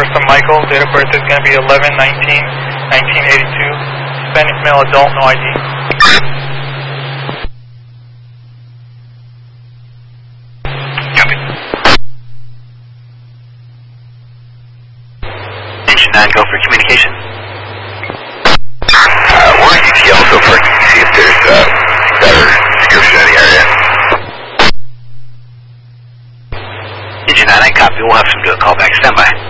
from Michael. Date of birth is going to be 11/19/1982. Hispanic male adult, no ID. Copy. Engine 9, go for communication. We're ETL so far. Can you see if there's better description of the area? Engine 9, copy. We'll have some good callback. Stand by.